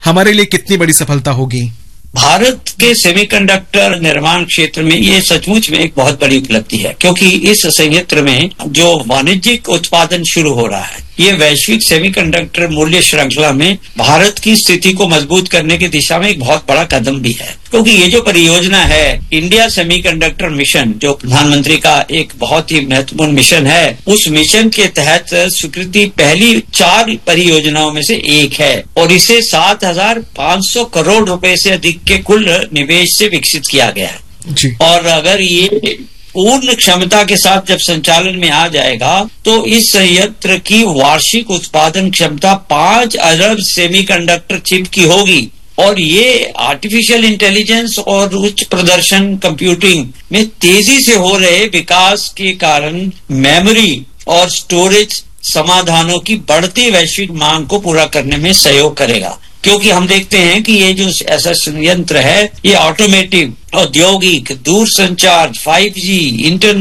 हमारे लिए कितनी बड़ी सफलता होगी? भारत के सेमीकंडक्टर निर्माण क्षेत्र में ये सचमुच में एक बहुत बड़ी उपलब्धि है, क्योंकि इस संयंत्र में जो वाणिज्यिक उत्पादन शुरू हो रहा है, ये वैश्विक सेमीकंडक्टर मूल्य श्रृंखला में भारत की स्थिति को मजबूत करने की दिशा में एक बहुत बड़ा कदम भी है। क्योंकि ये जो परियोजना है इंडिया सेमीकंडक्टर मिशन, जो प्रधानमंत्री का एक बहुत ही महत्वपूर्ण मिशन है, उस मिशन के तहत स्वीकृति पहली 4 परियोजनाओं में से एक है और इसे 7,500 करोड़ रुपए से अधिक के कुल निवेश से विकसित किया गया है जी। और अगर ये पूर्ण क्षमता के साथ जब संचालन में आ जाएगा तो इस संयंत्र की वार्षिक उत्पादन क्षमता 5 अरब सेमीकंडक्टर चिप की होगी और ये आर्टिफिशियल इंटेलिजेंस और उच्च प्रदर्शन कंप्यूटिंग में तेजी से हो रहे विकास के कारण मेमोरी और स्टोरेज समाधानों की बढ़ती वैश्विक मांग को पूरा करने में सहयोग करेगा। क्योंकि हम देखते हैं कि ये जो ऐसा संयंत्र है, ये ऑटोमेटिव, औद्योगिक, दूरसंचार, 5G, इंटरनेट